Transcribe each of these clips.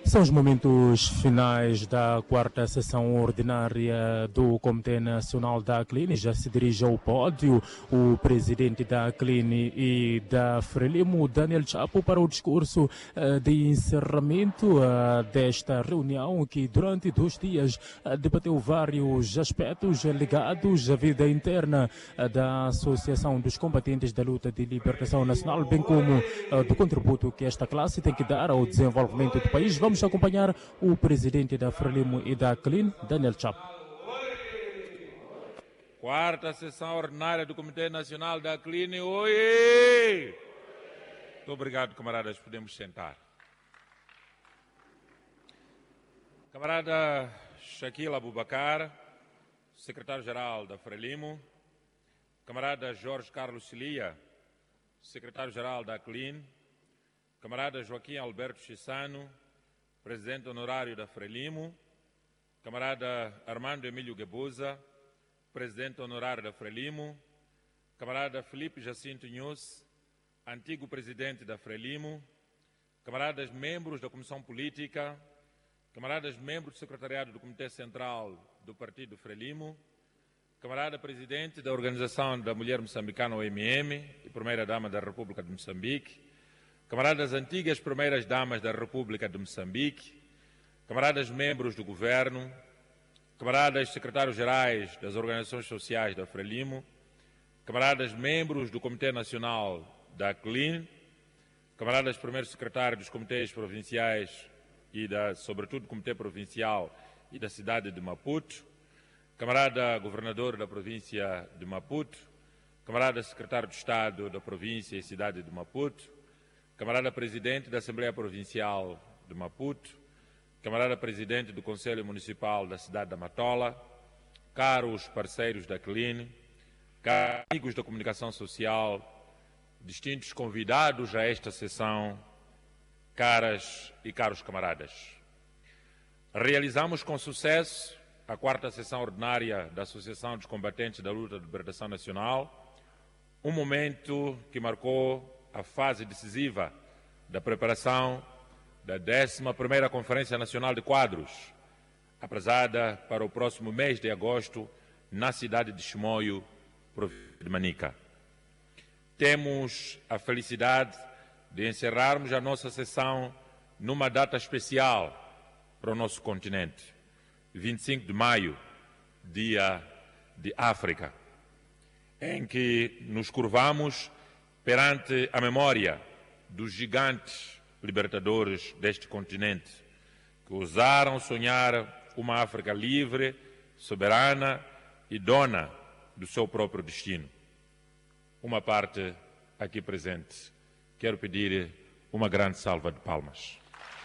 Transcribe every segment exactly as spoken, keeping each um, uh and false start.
São os momentos finais da quarta sessão ordinária do Comitê Nacional da Acline. Já se dirige ao pódio o presidente da Acline e da Frelimo, Daniel Chapo, para o discurso uh, de encerramento uh, desta reunião que durante dois dias uh, debateu vários aspectos ligados à vida interna uh, da Associação dos Combatentes da Luta de Libertação Nacional, bem como uh, do contributo que esta classe tem que dar ao desenvolvimento do país. Vamos acompanhar o presidente da Frelimo e da Acline, Daniel Chapo. Quarta sessão ordinária do Comitê Nacional da Acline. Oi! Muito obrigado, camaradas. Podemos sentar. Camarada Shaquille Abubakar, secretário-geral da Frelimo. Camarada Jorge Carlos Cilia, secretário-geral da Acline. Camarada Joaquim Alberto Chissano, presidente honorário da Frelimo. Camarada Armando Emílio Guebuza, presidente honorário da Frelimo. Camarada Felipe Jacinto Nhus, antigo presidente da Frelimo. Camaradas membros da Comissão Política. Camaradas membros do secretariado do Comitê Central do Partido Frelimo. Camarada presidente da Organização da Mulher Moçambicana, O M M, e primeira-dama da República de Moçambique. Camaradas antigas primeiras-damas da República de Moçambique, camaradas membros do governo, camaradas secretários-gerais das organizações sociais da Frelimo, camaradas membros do Comitê Nacional da Acline, camaradas primeiros secretários dos comitês provinciais e, da, sobretudo, do Comitê Provincial e da cidade de Maputo, camarada governador da província de Maputo, camarada secretário de Estado da província e cidade de Maputo, camarada presidente da Assembleia Provincial de Maputo, camarada presidente do Conselho Municipal da cidade da Matola, caros parceiros da Acline, caros amigos da comunicação social, distintos convidados a esta sessão, caras e caros camaradas. Realizamos com sucesso a quarta sessão ordinária da Associação dos Combatentes da Luta de Libertação Nacional, um momento que marcou a fase decisiva da preparação da décima primeira Conferência Nacional de Quadros, aprazada para o próximo mês de agosto na cidade de Chimoio, província de Manica. Temos a felicidade de encerrarmos a nossa sessão numa data especial para o nosso continente, vinte e cinco de maio, Dia de África, em que nos curvamos perante a memória dos gigantes libertadores deste continente, que ousaram sonhar uma África livre, soberana e dona do seu próprio destino. Uma parte aqui presente, quero pedir uma grande salva de palmas.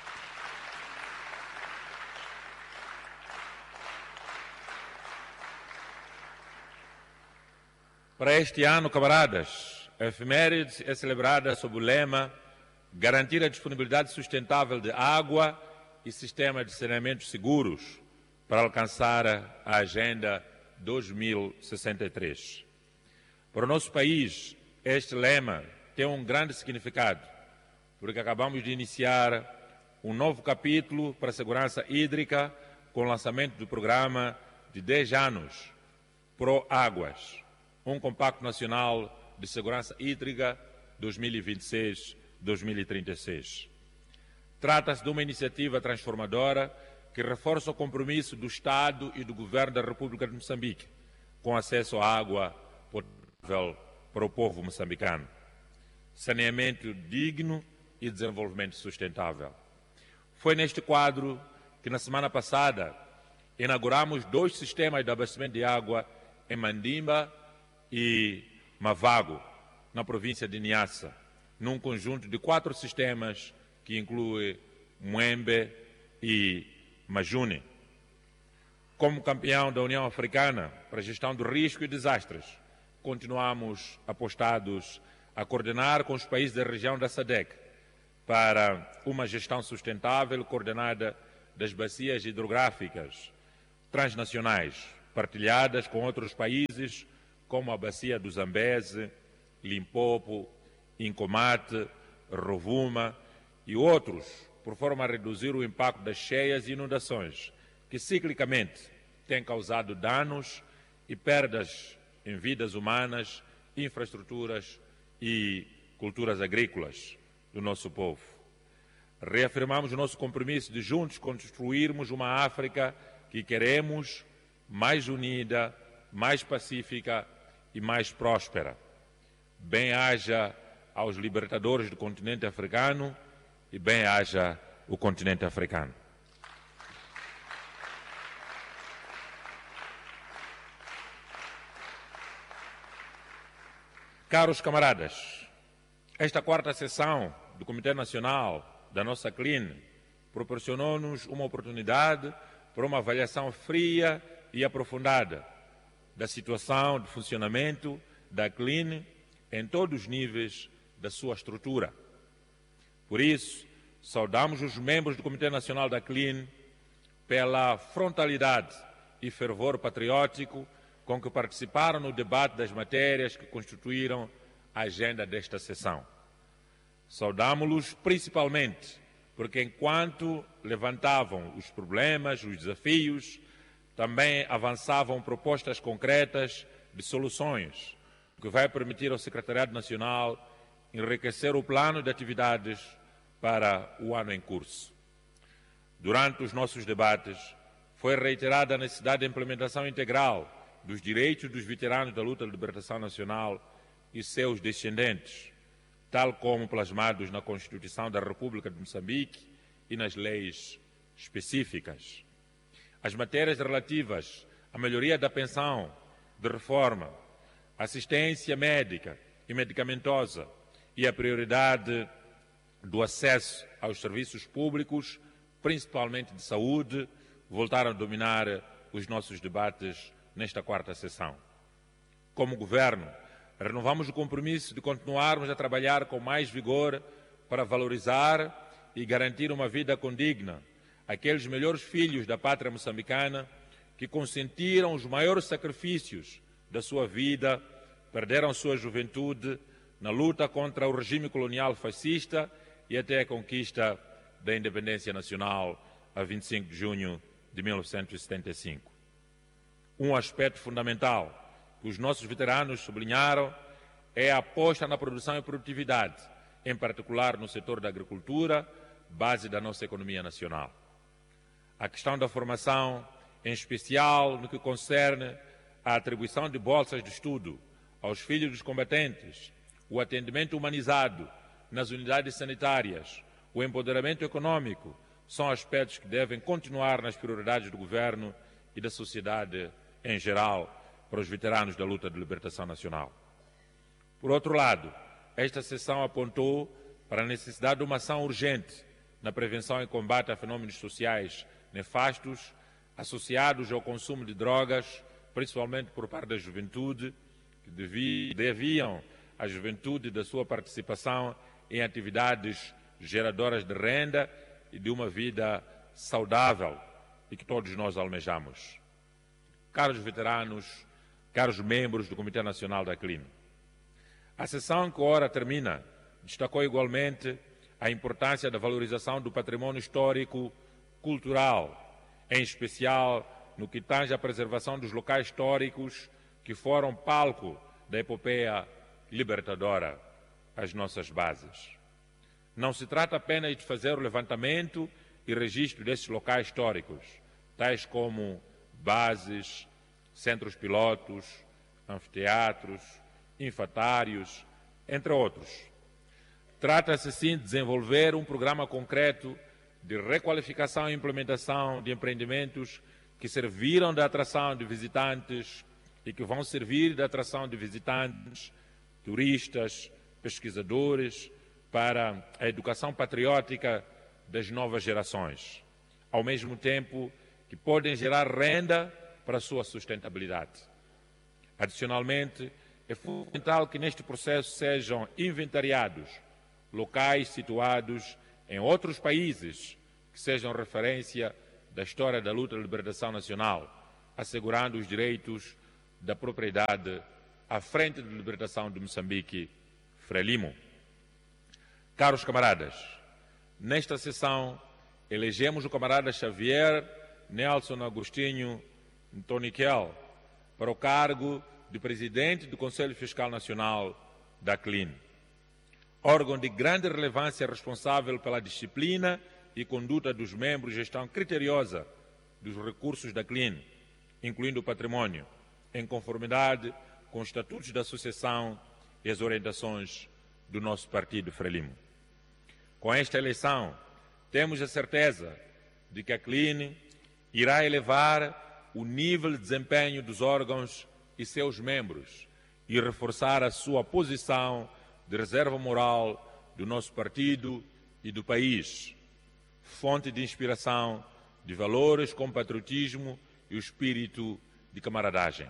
Para este ano, camaradas, a efeméride é celebrada sob o lema garantir a disponibilidade sustentável de água e sistemas de saneamento seguros para alcançar a Agenda dois mil e sessenta e três. Para o nosso país, este lema tem um grande significado, porque acabamos de iniciar um novo capítulo para a segurança hídrica com o lançamento do programa de dez anos Pro Águas, um compacto nacional de segurança hídrica dois mil e vinte e seis a dois mil e trinta e seis. Trata-se de uma iniciativa transformadora que reforça o compromisso do Estado e do Governo da República de Moçambique com acesso à água potável para o povo moçambicano, saneamento digno e desenvolvimento sustentável. Foi neste quadro que, na semana passada, inauguramos dois sistemas de abastecimento de água em Mandimba e Mavago, na província de Niassa, num conjunto de quatro sistemas que inclui Muembe e Majune. Como campeão da União Africana para a gestão do risco e desastres, continuamos apostados a coordenar com os países da região da SADC para uma gestão sustentável coordenada das bacias hidrográficas transnacionais, partilhadas com outros países como a bacia do Zambeze, Limpopo, Incomate, Rovuma e outros por forma a reduzir o impacto das cheias e inundações, que ciclicamente têm causado danos e perdas em vidas humanas, infraestruturas e culturas agrícolas do nosso povo. Reafirmamos o nosso compromisso de juntos construirmos uma África que queremos mais unida, mais pacífica e mais próspera. Bem-haja aos libertadores do continente africano e bem-haja o continente africano. Caros camaradas, esta quarta sessão do Comitê Nacional da nossa C L I N proporcionou-nos uma oportunidade para uma avaliação fria e aprofundada da situação de funcionamento da C L I N em todos os níveis da sua estrutura. Por isso, saudamos os membros do Comitê Nacional da C L I N pela frontalidade e fervor patriótico com que participaram no debate das matérias que constituíram a agenda desta sessão. Saudamos-los principalmente porque, enquanto levantavam os problemas, os desafios, também avançavam propostas concretas de soluções, o que vai permitir ao Secretariado Nacional enriquecer o plano de atividades para o ano em curso. Durante os nossos debates, foi reiterada a necessidade de implementação integral dos direitos dos veteranos da luta de libertação nacional e seus descendentes, tal como plasmados na Constituição da República de Moçambique e nas leis específicas. As matérias relativas à melhoria da pensão de reforma, assistência médica e medicamentosa e a prioridade do acesso aos serviços públicos, principalmente de saúde, voltaram a dominar os nossos debates nesta quarta sessão. Como Governo, renovamos o compromisso de continuarmos a trabalhar com mais vigor para valorizar e garantir uma vida condigna àqueles melhores filhos da pátria moçambicana que consentiram os maiores sacrifícios da sua vida, perderam sua juventude na luta contra o regime colonial fascista e até a conquista da independência nacional a vinte e cinco de junho de mil novecentos e setenta e cinco. Um aspecto fundamental que os nossos veteranos sublinharam é a aposta na produção e produtividade, em particular no setor da agricultura, base da nossa economia nacional. A questão da formação, em especial no que concerne à atribuição de bolsas de estudo aos filhos dos combatentes, o atendimento humanizado nas unidades sanitárias, o empoderamento econômico, são aspectos que devem continuar nas prioridades do Governo e da sociedade em geral para os veteranos da luta de libertação nacional. Por outro lado, esta sessão apontou para a necessidade de uma ação urgente na prevenção e combate a fenômenos sociais nefastos associados ao consumo de drogas, principalmente por parte da juventude, que deviam à juventude da sua participação em atividades geradoras de renda e de uma vida saudável e que todos nós almejamos. Caros veteranos, caros membros do Comitê Nacional da C L I N, a sessão que ora termina destacou igualmente a importância da valorização do patrimônio histórico cultural, em especial no que tange à preservação dos locais históricos que foram palco da epopeia libertadora às nossas bases. Não se trata apenas de fazer o levantamento e registro desses locais históricos, tais como bases, centros pilotos, anfiteatros, infantários, entre outros. Trata-se, sim, de desenvolver um programa concreto de requalificação e implementação de empreendimentos que serviram de atração de visitantes e que vão servir de atração de visitantes, turistas, pesquisadores, para a educação patriótica das novas gerações, ao mesmo tempo que podem gerar renda para a sua sustentabilidade. Adicionalmente, é fundamental que neste processo sejam inventariados locais situados em outros países que sejam referência da história da luta de libertação nacional, assegurando os direitos da propriedade à frente de libertação de Moçambique, Frelimo. Caros camaradas, nesta sessão, elegemos o camarada Xavier Nelson Agostinho Ntoniquel para o cargo de presidente do Conselho Fiscal Nacional da C L I N, órgão de grande relevância responsável pela disciplina e conduta dos membros e gestão criteriosa dos recursos da C L I N, incluindo o patrimônio, em conformidade com os estatutos da associação e as orientações do nosso partido Frelimo. Com esta eleição, temos a certeza de que a C L I N irá elevar o nível de desempenho dos órgãos e seus membros e reforçar a sua posição de reserva moral do nosso partido e do país, fonte de inspiração de valores como patriotismo e o espírito de camaradagem.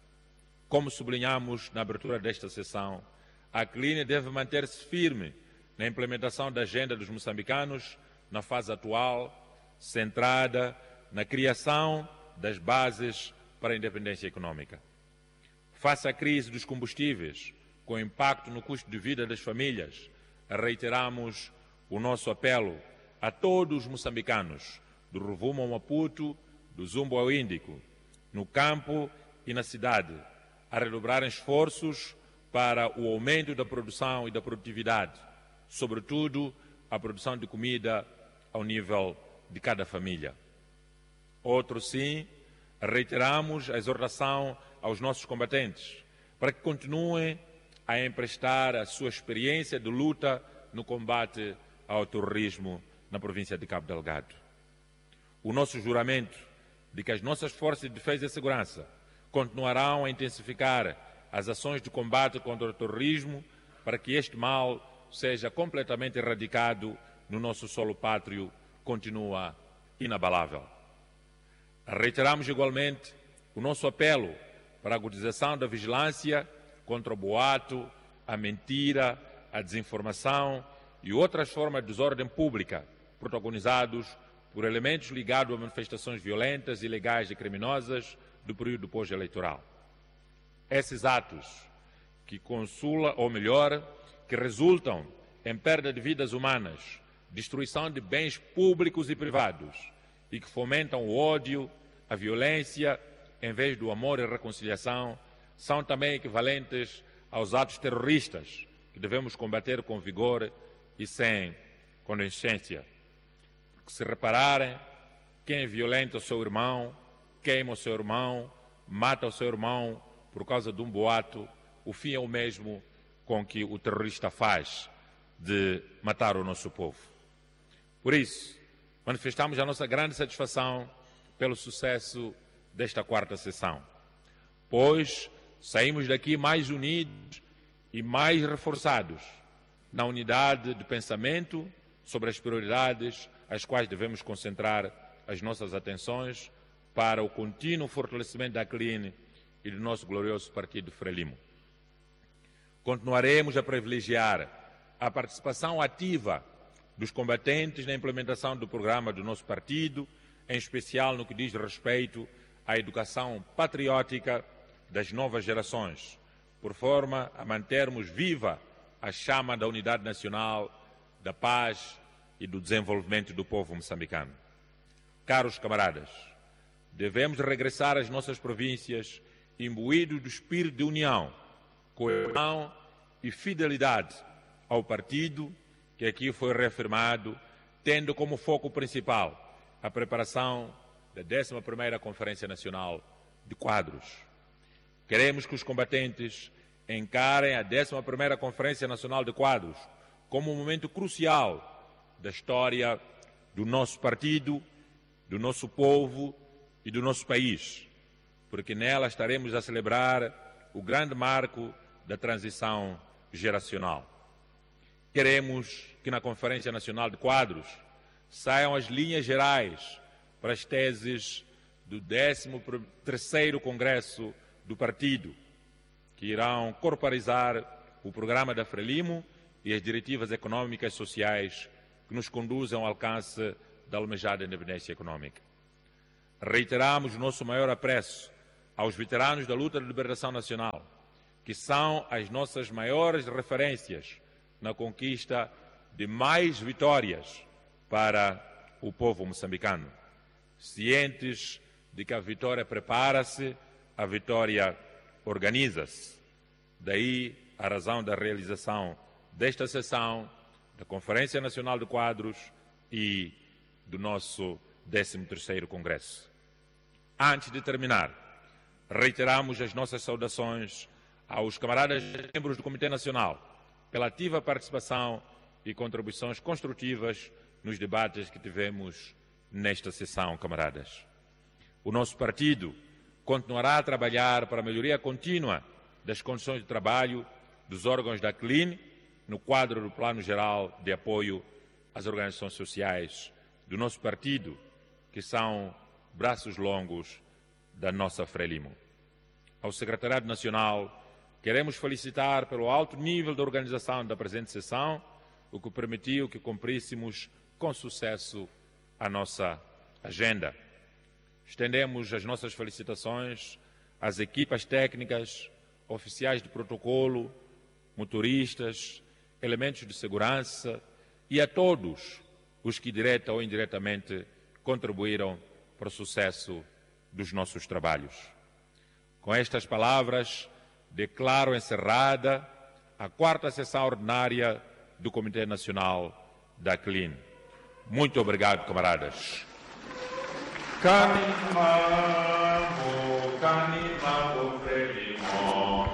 Como sublinhamos na abertura desta sessão, a C L I N deve manter-se firme na implementação da agenda dos moçambicanos na fase atual, centrada na criação das bases para a independência econômica. Face à crise dos combustíveis, com impacto no custo de vida das famílias, reiteramos o nosso apelo a todos os moçambicanos, do Rovuma ao Maputo, do Zumbo ao Índico, no campo e na cidade, a redobrarem esforços para o aumento da produção e da produtividade, sobretudo a produção de comida ao nível de cada família. Outro sim, reiteramos a exortação aos nossos combatentes para que continuem a emprestar a sua experiência de luta no combate ao terrorismo na província de Cabo Delgado. O nosso juramento de que as nossas forças de defesa e segurança continuarão a intensificar as ações de combate contra o terrorismo para que este mal seja completamente erradicado no nosso solo pátrio, continua inabalável. Reiteramos igualmente o nosso apelo para a agudização da vigilância contra o boato, a mentira, a desinformação e outras formas de desordem pública protagonizados por elementos ligados a manifestações violentas, ilegais e criminosas do período pós-eleitoral. Esses atos que consula, ou melhor, que resultam em perda de vidas humanas, destruição de bens públicos e privados e que fomentam o ódio, a violência, em vez do amor e reconciliação, são também equivalentes aos atos terroristas que devemos combater com vigor e sem condescendência. Se repararem, quem violenta o seu irmão, queima o seu irmão, mata o seu irmão por causa de um boato, o fim é o mesmo com que o terrorista faz de matar o nosso povo. Por isso, manifestamos a nossa grande satisfação pelo sucesso desta quarta sessão, pois saímos daqui mais unidos e mais reforçados na unidade de pensamento sobre as prioridades às quais devemos concentrar as nossas atenções para o contínuo fortalecimento da C L I N e do nosso glorioso partido Frelimo. Continuaremos a privilegiar a participação ativa dos combatentes na implementação do programa do nosso partido, em especial no que diz respeito à educação patriótica das novas gerações, por forma a mantermos viva a chama da unidade nacional, da paz e do desenvolvimento do povo moçambicano. Caros camaradas, devemos regressar às nossas províncias imbuídos do espírito de união, coesão e fidelidade ao partido que aqui foi reafirmado, tendo como foco principal a preparação da décima primeira Conferência Nacional de Quadros. Queremos que os combatentes encarem a décima primeira Conferência Nacional de Quadros como um momento crucial da história do nosso partido, do nosso povo e do nosso país, porque nela estaremos a celebrar o grande marco da transição geracional. Queremos que na Conferência Nacional de Quadros saiam as linhas gerais para as teses do décimo terceiro Congresso do Partido, que irão corporizar o programa da Frelimo e as diretivas econômicas e sociais que nos conduzem ao alcance da almejada independência econômica. Reiteramos o nosso maior apreço aos veteranos da luta de liberação nacional, que são as nossas maiores referências na conquista de mais vitórias para o povo moçambicano. Cientes de que a vitória prepara-se, a vitória organiza-se. Daí a razão da realização desta sessão da Conferência Nacional de Quadros e do nosso décimo terceiro Congresso. Antes de terminar, reiteramos as nossas saudações aos camaradas membros do Comitê Nacional pela ativa participação e contribuições construtivas nos debates que tivemos nesta sessão, camaradas. O nosso partido continuará a trabalhar para a melhoria contínua das condições de trabalho dos órgãos da C L I N no quadro do Plano Geral de Apoio às Organizações Sociais do nosso partido, que são braços longos da nossa Frelimo. Ao Secretariado Nacional, queremos felicitar pelo alto nível de organização da presente sessão, o que permitiu que cumpríssemos com sucesso a nossa agenda. Estendemos as nossas felicitações às equipas técnicas, oficiais de protocolo, motoristas, elementos de segurança e a todos os que direta ou indiretamente contribuíram para o sucesso dos nossos trabalhos. Com estas palavras, declaro encerrada a quarta sessão ordinária do Comitê Nacional da C L I N. Muito obrigado, camaradas. Canimamo, canimamo, Frelimo.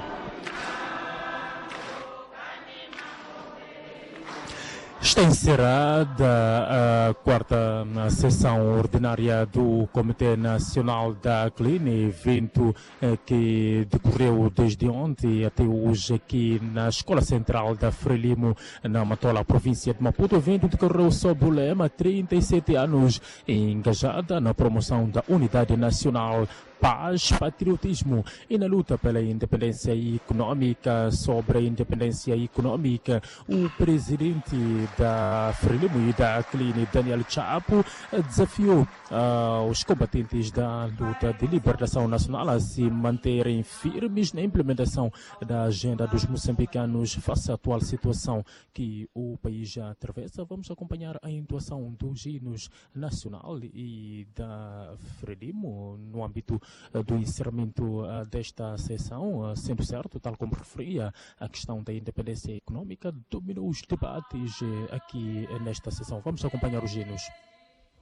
Está encerrada a quarta sessão ordinária do Comitê Nacional da C L I N, evento que decorreu desde ontem até hoje aqui na Escola Central da Frelimo, na Matola, província de Maputo. O evento decorreu sob o lema trinta e sete anos engajada na promoção da unidade nacional, paz, patriotismo e na luta pela independência econômica. Sobre a independência econômica, o presidente da Frelimo e da C L I N, Daniel Chapo, desafiou uh, os combatentes da luta de libertação nacional a se manterem firmes na implementação da agenda dos moçambicanos face à atual situação que o país já atravessa. Vamos acompanhar a entoação dos hinos nacional e da Frelimo no âmbito do encerramento desta sessão. Sendo certo, tal como referia, a questão da independência econômica dominou os debates aqui nesta sessão. Vamos acompanhar os hinos.